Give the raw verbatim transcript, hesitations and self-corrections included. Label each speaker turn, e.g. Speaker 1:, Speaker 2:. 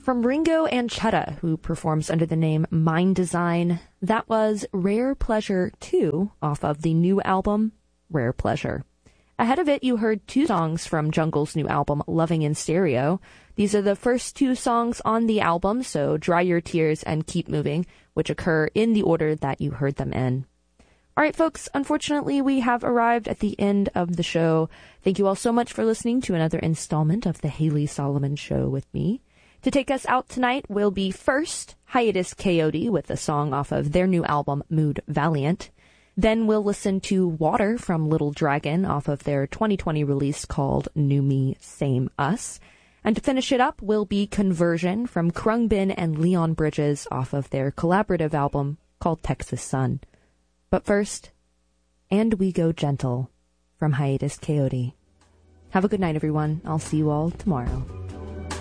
Speaker 1: From Ringo and Chetta, who performs under the name Mind Design, that was Rare Pleasure two off of the new album, Rare Pleasure. Ahead of it, you heard two songs from Jungle's new album, Loving in Stereo. These are the first two songs on the album, so Dry Your Tears and Keep Moving, which occur in the order that you heard them in. All right, folks, unfortunately, we have arrived at the end of the show. Thank you all so much for listening to another installment of the Haley Solomon Show with me. To take us out tonight will be first Hiatus Kaiyote with a song off of their new album, Mood Valiant. Then we'll listen to Water from Little Dragon off of their twenty twenty release called New Me, Same Us. And to finish it up will be Conversion from Khruangbin and Leon Bridges off of their collaborative album called Texas Sun. But first, And We Go Gentle from Hiatus Kaiyote. Have a good night, everyone. I'll see you all tomorrow.